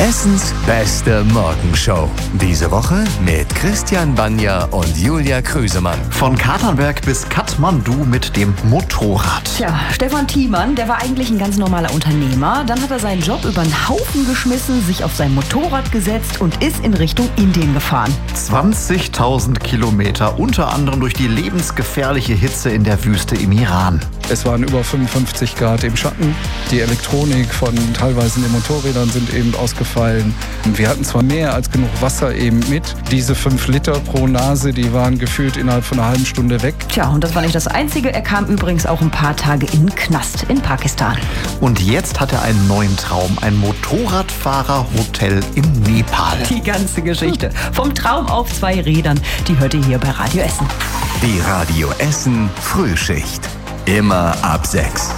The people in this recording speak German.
Essens beste Morgenshow. Diese Woche mit Christian Banja und Julia Krüsemann. Von Katernberg bis Kathmandu mit dem Motorrad. Tja, Stefan Thiemann, der war eigentlich ein ganz normaler Unternehmer. Dann hat er seinen Job über den Haufen geschmissen, sich auf sein Motorrad gesetzt und ist in Richtung Indien gefahren. 20.000 Kilometer, unter anderem durch die lebensgefährliche Hitze in der Wüste im Iran. Es waren über 55 Grad im Schatten. Die Elektronik von teilweise den Motorrädern sind eben ausgefallen. Wir hatten zwar mehr als genug Wasser eben mit. Diese 5 Liter pro Nase, die waren gefühlt innerhalb von einer halben Stunde weg. Tja, und das war nicht das Einzige. Er kam übrigens auch ein paar Tage in den Knast in Pakistan. Und jetzt hat er einen neuen Traum, ein Motorradfahrerhotel im Nepal. Die ganze Geschichte vom Traum auf 2 Rädern, die hört ihr hier bei Radio Essen. Die Radio Essen Frühschicht. Immer ab 6.